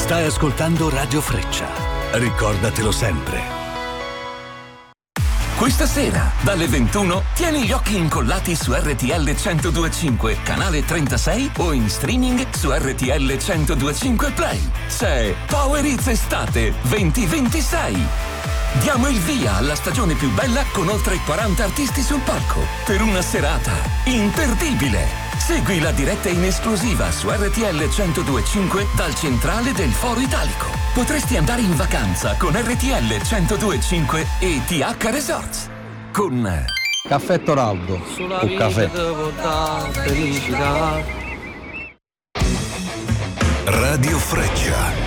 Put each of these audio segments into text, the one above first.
Stai ascoltando Radio Freccia. Ricordatelo sempre. Questa sera, dalle 21, tieni gli occhi incollati su RTL 102.5, canale 36 o in streaming su RTL 102.5 Play. C'è Power Hits Estate 2026. Diamo il via alla stagione più bella con oltre 40 artisti sul palco per una serata imperdibile. Segui la diretta in esclusiva su RTL 102.5 dal centrale del Foro Italico. Potresti andare in vacanza con RTL 102.5 e TH Resorts. Con Caffè Toraldo o caffè. Radio Freccia.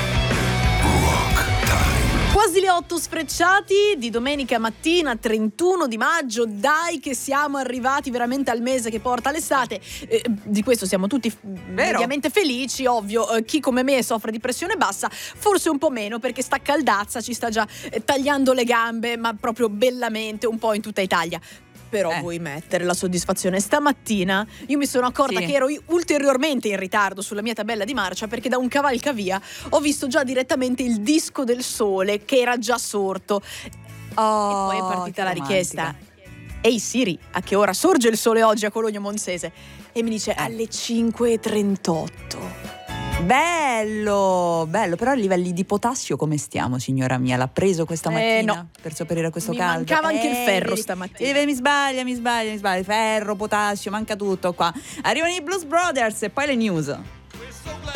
Quasi le 8 sfrecciati di domenica mattina 31 di maggio. Dai che siamo arrivati veramente al mese che porta l'estate, di questo siamo tutti mediamente felici. Ovvio, chi come me soffre di pressione bassa forse un po' meno, perché sta caldazza ci sta già tagliando le gambe, ma proprio bellamente un po' in tutta Italia. Però vuoi mettere la soddisfazione? Stamattina io mi sono accorta che ero ulteriormente in ritardo sulla mia tabella di marcia, perché da un cavalcavia ho visto già direttamente il disco del sole che era già sorto. E poi è partita la richiesta: ehi Siri, a che ora sorge il sole oggi a Cologno Monzese? E mi dice alle 5:38. Bello, però a livelli di potassio come stiamo, signora mia? L'ha preso questa mattina no. per sopperire a questo Mi caldo? mancava anche il ferro stamattina. Mi sbaglia, ferro, potassio, manca tutto qua. Arrivano i Blues Brothers e poi le news.